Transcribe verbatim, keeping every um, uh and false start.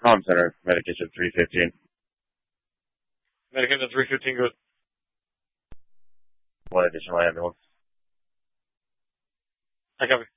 comm center, medication three fifteen. Medication three fifteen, good. One additional ambulance. I copy.